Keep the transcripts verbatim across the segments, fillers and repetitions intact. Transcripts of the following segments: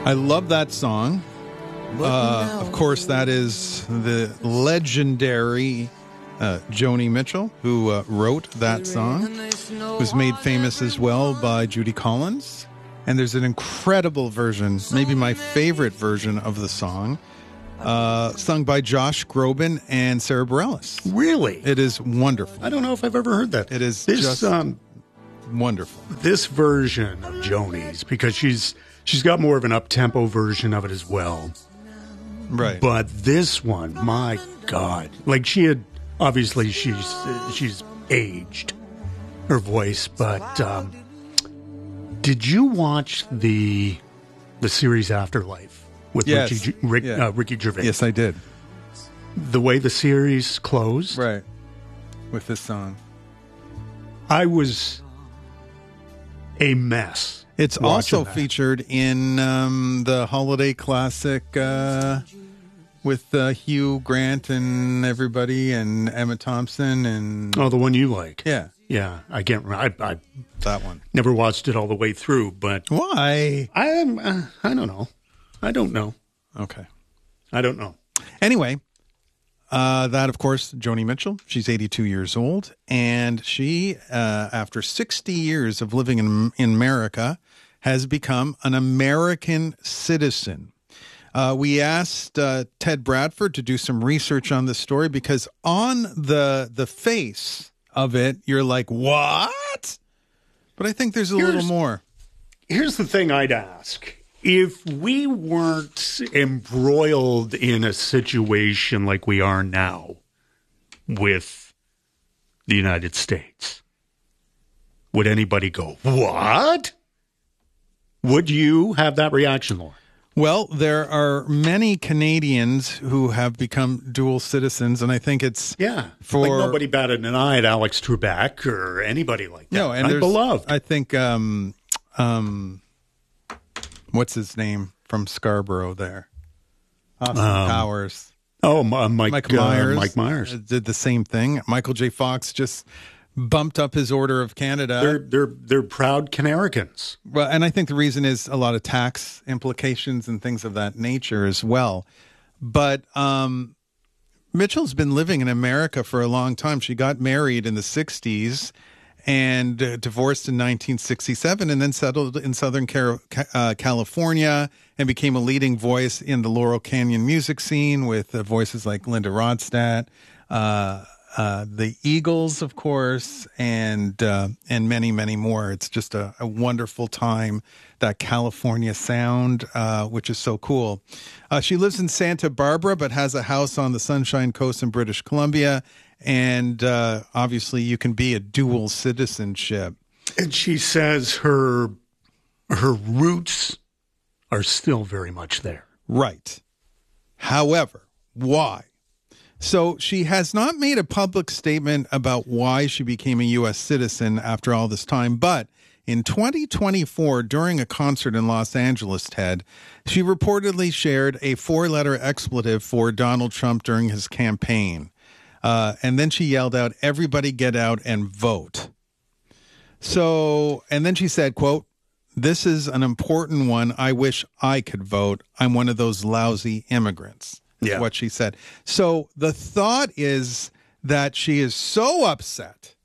I love that song. Uh, of course, that is the legendary uh, Joni Mitchell, who uh, wrote that song. It was made famous as well by Judy Collins. And there's an incredible version, maybe my favorite version of the song, uh, sung by Josh Groban and Sarah Bareilles. Really? It is wonderful. I don't know if I've ever heard that. It is this, just um, wonderful. This version of Joni's, because she's she's got more of an up-tempo version of it as well. Right. But this one, my God. Like, she had, obviously, she's she's aged, her voice, but um, did you watch the the series Afterlife with Yes. Ricky, Rick, Yeah. uh, Ricky Gervais? Yes, I did. The way the series closed, Right. With this song. I was a mess. It's watching also that. featured in um, the holiday classic uh, with uh, Hugh Grant and everybody and Emma Thompson and Oh, the one you like. yeah, Yeah, I can't remember. I, I that one. never watched it all the way through, but Why? I am. Uh, I don't know. I don't know. Okay. I don't know. Anyway, uh, that of course, Joni Mitchell. She's eighty-two years old, and she, uh, after sixty years of living in in America, has become an American citizen. Uh, we asked uh, Ted Bradford to do some research on this story because on the the face of it, you're like, what? But I think there's a Here's- little more. Here's the thing I'd ask. If we weren't embroiled in a situation like we are now with the United States, would anybody go, what? Would you have that reaction, Laura? Well, there are many Canadians who have become dual citizens, and I think it's Yeah. For- like nobody batted an eye at Alex Trebek or anybody like that. no, and I'm there's beloved. I think um, um, what's his name from Scarborough there, Austin Um, Powers, oh, uh, Mike, Mike uh, Myers, Mike Myers. uh, did the same thing. Michael J. Fox just bumped up his Order of Canada. They're they're they're proud Canaricans. Well, and I think the reason is a lot of tax implications and things of that nature as well. But um, Mitchell's been living in America for a long time. She got married in the sixties and uh, divorced in nineteen sixty-seven and then settled in Southern Car- uh, California and became a leading voice in the Laurel Canyon music scene with uh, voices like Linda Ronstadt, uh, uh, the Eagles, of course, and uh, and many, many more. It's just a, a wonderful time, that California sound, uh, which is so cool. Uh, she lives in Santa Barbara, but has a house on the Sunshine Coast in British Columbia. And uh, obviously, you can be a dual citizenship. And she says her her roots are still very much there. Right. However, why? So she has not made a public statement about why she became a U S citizen after all this time, but in twenty twenty-four, during a concert in Los Angeles, Ted, she reportedly shared a four-letter expletive for Donald Trump during his campaign. Uh, and then she yelled out, "Everybody get out and vote." So, and then she said, quote, "This is an important one. I wish I could vote. I'm one of those lousy immigrants." Is Yeah. what she said. So the thought is that she is so upset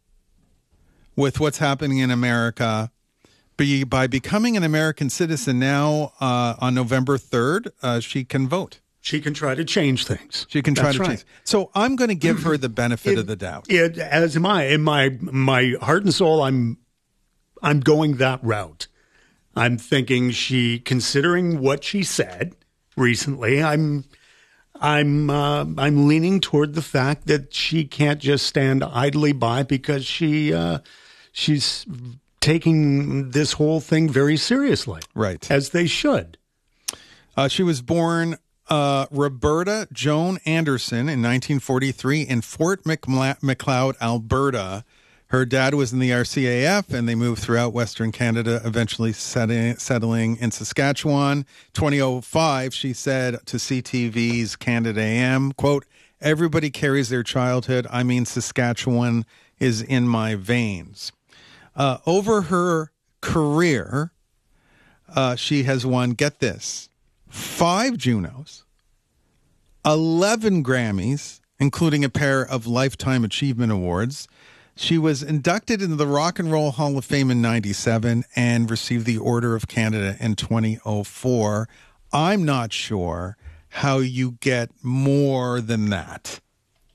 with what's happening in America by, by becoming an American citizen now uh, on November third, uh, she can vote. She can try to change things. She can try That's to right. change. So I'm going to give her the benefit of the doubt. It, as am I. In my my heart and soul, I'm I'm going that route. I'm thinking she, considering what she said recently, I'm I'm uh, I'm leaning toward the fact that she can't just stand idly by because she uh, she's taking this whole thing very seriously, Right. as they should. Uh, she was born uh, Roberta Joan Anderson in nineteen forty-three in Fort McMla- McLeod, Alberta. Her dad was in the R C A F, and they moved throughout Western Canada, eventually setting, settling in Saskatchewan. twenty oh five, she said to C T V's Canada A M, quote, "Everybody carries their childhood. I mean, Saskatchewan is in my veins." Uh, over her career, uh, she has won, get this, five Junos, eleven Grammys, including a pair of Lifetime Achievement Awards. She was inducted into the Rock and Roll Hall of Fame in ninety-seven and received the Order of Canada in twenty oh four. I'm not sure how you get more than that.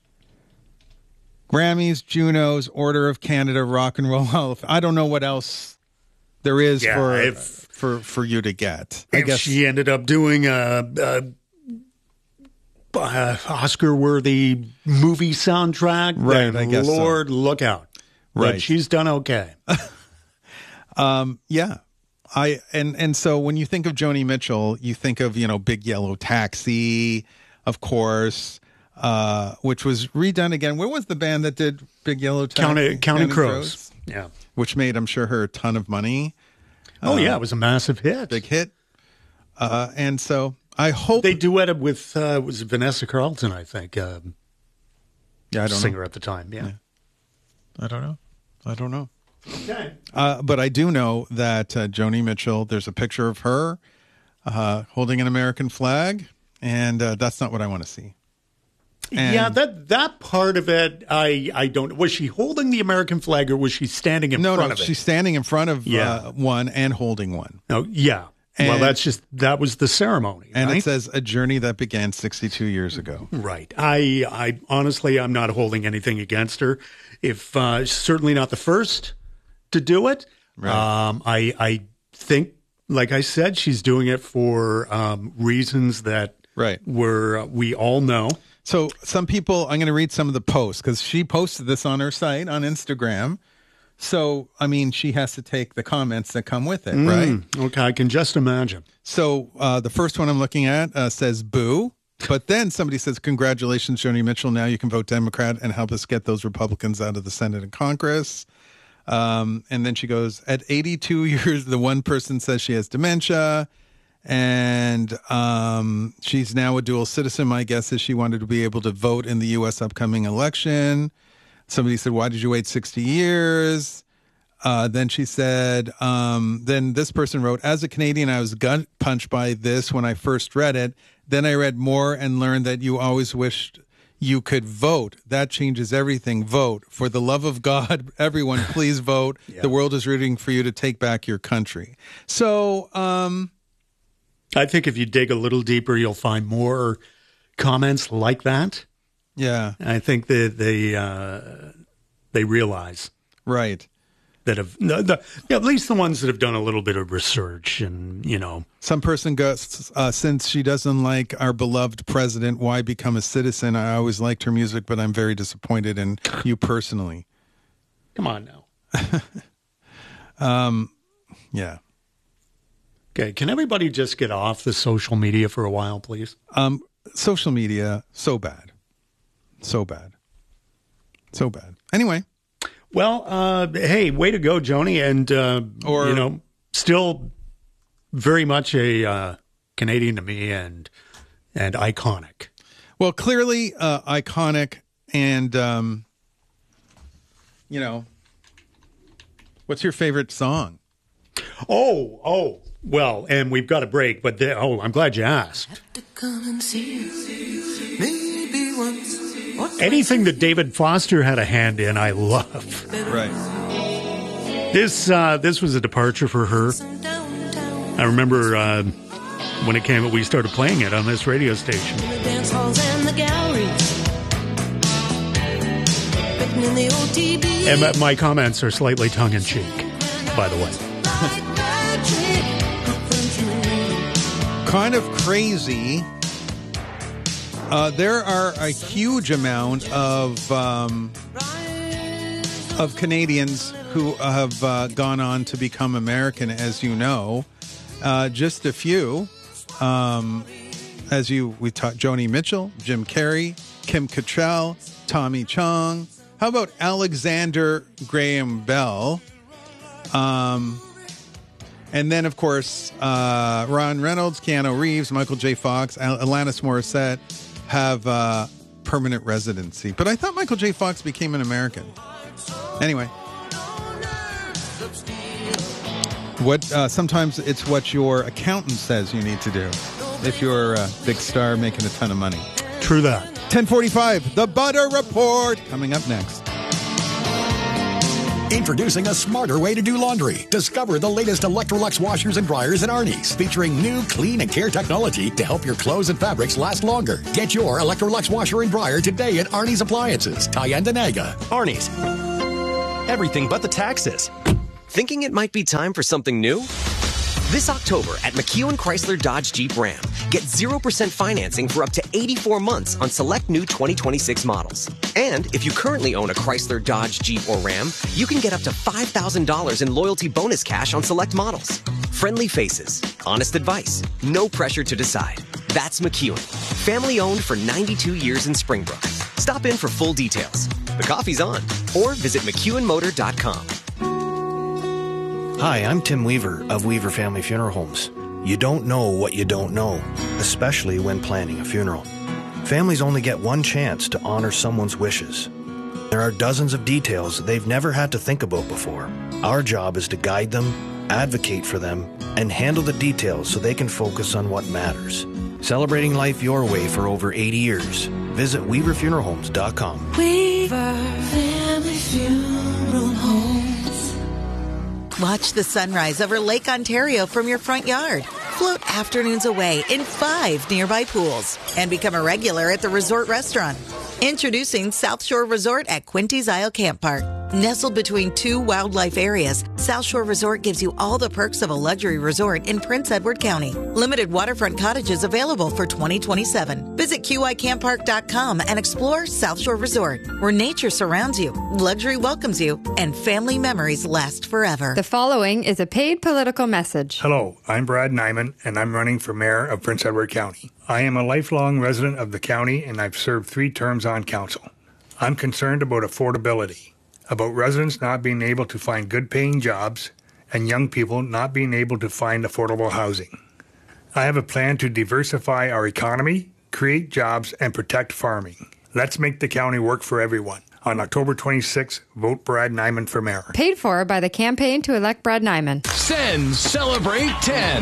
Grammys, Junos, Order of Canada, Rock and Roll Hall of Fame. I don't know what else there is Yeah, for, if- for for you to get. I If guess she ended up doing a, a, a Oscar-worthy movie soundtrack, Right, then I guess so. Lord, look out. Right. But she's done okay. Yeah. I and and so when you think of Joni Mitchell, you think of, you know, Big Yellow Taxi, of course, uh, which was redone again. Where was the band that did Big Yellow Taxi? County, County Crows. Yeah. Which made, I'm sure, her a ton of money. Oh, yeah, it was a massive hit. Big hit. Uh, and so I hope They duetted with, uh, was it Vanessa Carlton, I think, uh, yeah, I don't singer know. at the time. Yeah. I don't know. I don't know. Okay. Uh, but I do know that uh, Joni Mitchell, there's a picture of her uh, holding an American flag, and uh, that's not what I want to see. And- yeah, that that part of it, I I don't. Was she holding the American flag or was she standing in No, front no, of it? she's standing in front of Yeah. uh, one and holding one. No, yeah. well, And- that's just that was the ceremony, And right? it says a journey that began sixty-two years ago. Right. I I honestly, I'm not holding anything against her. If uh, certainly not the first to do it. Right. Um, I I think, like I said, she's doing it for um, reasons that Right. were we all know. So some people, I'm going to read some of the posts because she posted this on her site on Instagram. So, I mean, she has to take the comments that come with it, right? Mm, okay, I can just imagine. So uh, the first one I'm looking at uh, says boo. But then somebody says, congratulations, Joni Mitchell. Now you can vote Democrat and help us get those Republicans out of the Senate and Congress. Um, and then she goes, at eighty-two years, the one person says she has dementia. And um, she's now a dual citizen. My guess is she wanted to be able to vote in the U S upcoming election. Somebody said, why did you wait sixty years? Uh, then she said, um, then this person wrote, as a Canadian, I was gut punched by this when I first read it. Then I read more and learned that you always wished you could vote. That changes everything. Vote. For the love of God, everyone, please vote. Yeah. The world is rooting for you to take back your country. So, um, I think if you dig a little deeper, you'll find more comments like that. yeah, I think that they uh, they realize right. that have the, the, yeah, at least the ones that have done a little bit of research and you know. Some person goes, uh, since she doesn't like our beloved president, why become a citizen? I always liked her music, but I'm very disappointed in you personally. Come on now. Yeah. Okay, can everybody just get off the social media for a while, please? Um, social media, so bad. So bad. So bad. Anyway. Well, uh, hey, way to go, Joni, and uh, Or- you know, still very much a uh, Canadian to me, and and iconic. Well, clearly uh, iconic and, um, you know, what's your favorite song? Oh, oh, well, and we've got a break, but the, oh, I'm glad you asked. To come and see you, maybe once or twice. Anything that David Foster had a hand in, I love. Right. This uh, this was a departure for her. Downtown, I remember uh, when it came, we started playing it on this radio station. the dance halls and the galleries, written in the O T B. And my- my comments are slightly tongue in cheek, by the way. Like magic, Kind of crazy. Uh, there are a huge amount of um, of Canadians who have uh, gone on to become American, as you know. Uh, just a few, um, as you we talked, Joni Mitchell, Jim Carrey, Kim Cattrall, Tommy Chong. How about Alexander Graham Bell? Um, and then, of course, uh, Ron Reynolds, Keanu Reeves, Michael J. Fox, Al- Alanis Morissette have uh, permanent residency. But I thought Michael J. Fox became an American. Anyway. What uh, sometimes it's what your accountant says you need to do if you're a big star making a ton of money. True that. ten forty-five, The Butter Report, coming up next. Introducing a smarter way to do laundry. Discover the latest Electrolux washers and dryers at Arnie's, featuring new clean and care technology to help your clothes and fabrics last longer. Get your Electrolux washer and dryer today at Arnie's Appliances, Tyendinaga. Arnie's. Everything but the taxes. Thinking it might be time for something new? This October at McEwen Chrysler Dodge Jeep Ram, get zero percent financing for up to eighty-four months on select new twenty twenty-six models. And if you currently own a Chrysler, Dodge, Jeep, or Ram, you can get up to five thousand dollars in loyalty bonus cash on select models. Friendly faces, honest advice, no pressure to decide. That's McEwen. Family owned for ninety-two years in Springbrook. Stop in for full details. The coffee's on. Or visit McEwen Motor dot com. Hi, I'm Tim Weaver of Weaver Family Funeral Homes. You don't know what you don't know, especially when planning a funeral. Families only get one chance to honor someone's wishes. There are dozens of details they've never had to think about before. Our job is to guide them, advocate for them, and handle the details so they can focus on what matters. Celebrating life your way for over eighty years. Visit Weaver Funeral Homes dot com. Weaver Family Funeral Homes. Watch the sunrise over Lake Ontario from your front yard. Float afternoons away in five nearby pools. And become a regular at the resort restaurant. Introducing South Shore Resort at Quinty's Isle Camp Park. Nestled between two wildlife areas, South Shore Resort gives you all the perks of a luxury resort in Prince Edward County. Limited waterfront cottages available for twenty twenty-seven. Visit Q I camp park dot com and explore South Shore Resort, where nature surrounds you, luxury welcomes you, and family memories last forever. The following is a paid political message. Hello, I'm Brad Nyman, and I'm running for mayor of Prince Edward County. I am a lifelong resident of the county, and I've served three terms on council. I'm concerned about affordability, about residents not being able to find good-paying jobs, and young people not being able to find affordable housing. I have a plan to diversify our economy, create jobs, and protect farming. Let's make the county work for everyone. On October twenty-sixth, vote Brad Nyman for mayor. Paid for by the campaign to elect Brad Nyman. Sens Celebrate ten.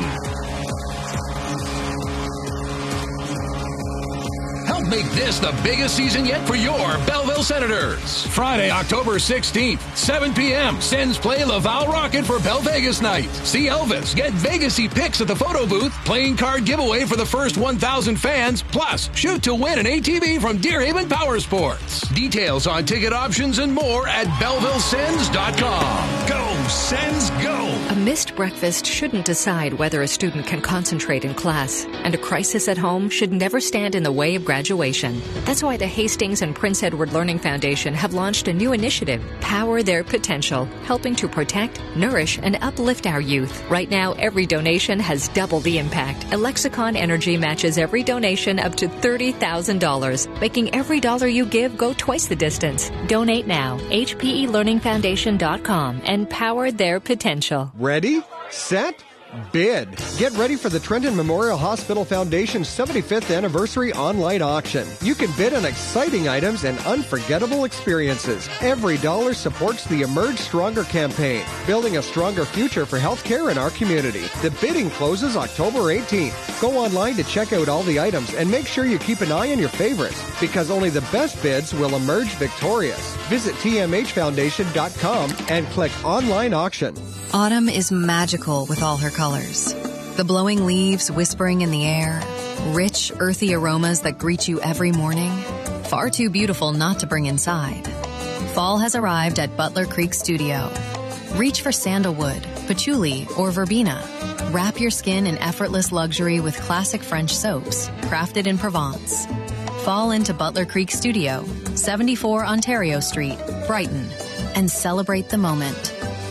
Help make this the biggest season yet for your Belleville Senators. Friday, October sixteenth, seven p.m. Sens play Laval Rocket for Bell Vegas night. See Elvis, get Vegas-y pics at the photo booth, playing card giveaway for the first one thousand fans, plus shoot to win an A T V from Deerhaven Power Sports. Details on ticket options and more at Belleville Sens dot com. Go, Sens, go! A missed breakfast shouldn't decide whether a student can concentrate in class, and a crisis at home should never stand in the way of graduation. That's why the Hastings and Prince Edward Learning Foundation have launched a new initiative, Power Their Potential, helping to protect, nourish, and uplift our youth. Right now, every donation has double the impact. Alexicon Energy matches every donation up to thirty thousand dollars, making every dollar you give go twice the distance. Donate now. H P E learning foundation dot com and power their potential. Ready, set, bid. Get ready for the Trenton Memorial Hospital Foundation's seventy-fifth anniversary online auction. You can bid on exciting items and unforgettable experiences. Every dollar supports the Emerge Stronger campaign, building a stronger future for healthcare in our community. The bidding closes October eighteenth. Go online to check out all the items and make sure you keep an eye on your favorites, because only the best bids will emerge victorious. Visit T M H foundation dot com and click online auction. Autumn is magical with all her colors. The blowing leaves whispering in the air, rich, earthy aromas that greet you every morning. Far too beautiful not to bring inside. Fall has arrived at Butler Creek Studio. Reach for sandalwood, patchouli, or verbena. Wrap your skin in effortless luxury with classic French soaps, crafted in Provence. Fall into Butler Creek Studio, seventy-four Ontario Street, Brighton, and celebrate the moment.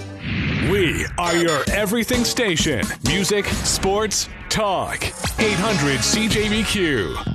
We are your everything station. Music, sports, talk. eight hundred C J B Q.